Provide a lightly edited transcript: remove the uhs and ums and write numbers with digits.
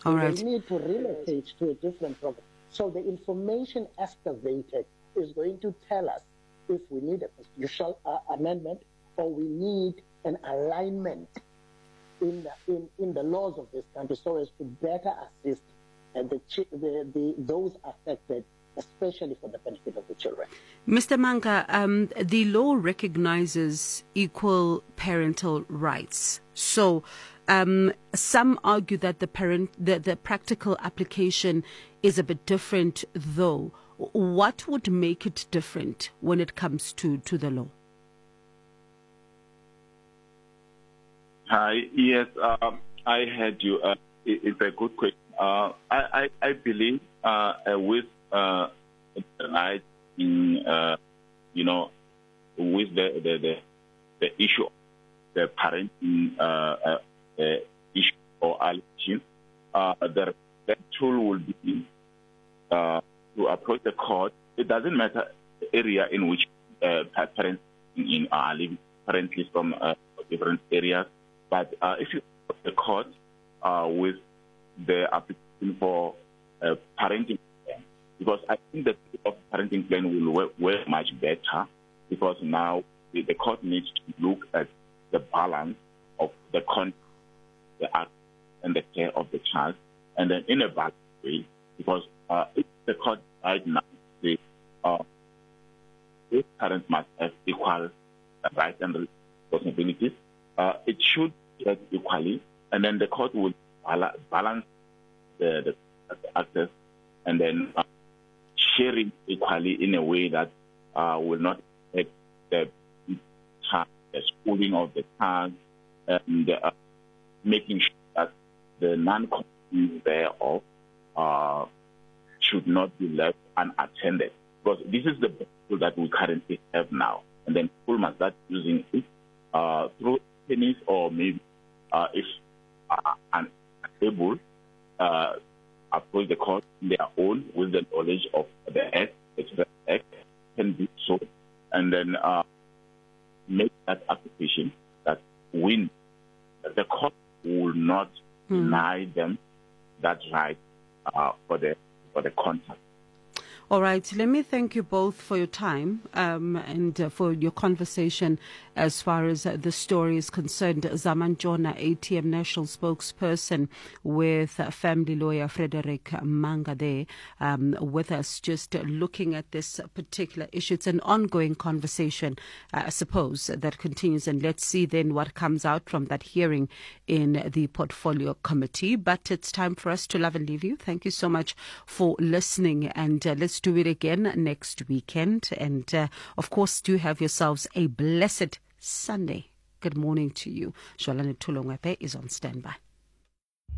All We right. will need to relocate to a different province. So the information excavated is going to tell us if we need a constitutional amendment or we need an alignment in the laws of this country so as to better assist those affected, especially for the benefit of the children. Mr. Manga, the law recognizes equal parental rights. So some argue that the practical application is a bit different, though. What would make it different when it comes to the law? Hi. Yes, I heard you. It's a good question. I believe with right in with the issue of the parenting issue or allegation, the tool will be to approach the court. It doesn't matter the area in which parents are living currently from different areas. But if you approach the court with the application for parenting plan, because I think the parenting plan will work much better, because now the court needs to look at the balance of the content, the act, and the care of the child, and then in a balanced way, because if the court right now the parents must have equal rights and responsibilities, it should get equally, and then the court will balance the access and then sharing equally in a way that will not affect the schooling of the child, and making sure that the non-compliance thereof should not be left unattended. Because this is the tool that we currently have now. And then school must start using it through tennis, or maybe if unable, approach the court on their own with the knowledge of the Act, the Act can do so, and then make that application that win. The court will not deny them that right for the contact. All right. Let me thank you both for your time and for your conversation as far as the story is concerned. Zaman Jona, ATM National Spokesperson, with family lawyer Frederick Manga there with us, just looking at this particular issue. It's an ongoing conversation, I suppose, that continues. And let's see then what comes out from that hearing in the Portfolio Committee. But it's time for us to love and leave you. Thank you so much for listening. And let's do it again next weekend. And of course, do have yourselves a blessed Sunday. Good morning to you. Jwalane Tulongwepe is on standby.